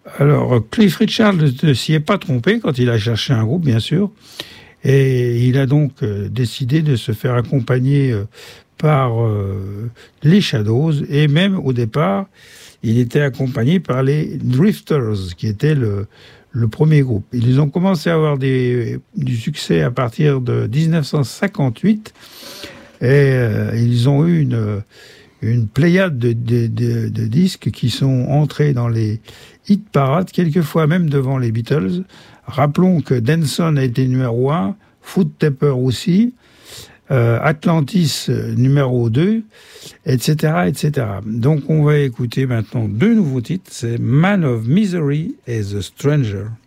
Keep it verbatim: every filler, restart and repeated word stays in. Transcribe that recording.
Alors, Cliff Richard ne s'y est pas trompé quand il a cherché un groupe, bien sûr. Et il a donc euh, décidé de se faire accompagner euh, par euh, les Shadows. Et même au départ, il était accompagné par les Drifters, qui étaient le, le premier groupe. Ils ont commencé à avoir des, du succès à partir de dix-neuf cent cinquante-huit. Et euh, ils ont eu une, une pléiade de, de, de, de disques qui sont entrés dans les hit parades, quelquefois même devant les Beatles. Rappelons que Danson a été numéro un, Foot Tapper aussi, euh, Atlantis euh, numéro deux, et cetera, et cetera. Donc on va écouter maintenant deux nouveaux titres, c'est Man of Misery et The Stranger.